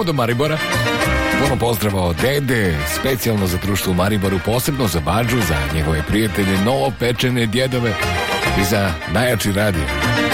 do Maribora. Puno pozdrava od dede, specijalno za društvo u Mariboru, posebno za Badžu, za njegove prijatelje, novopečene djedove i za najjači radio.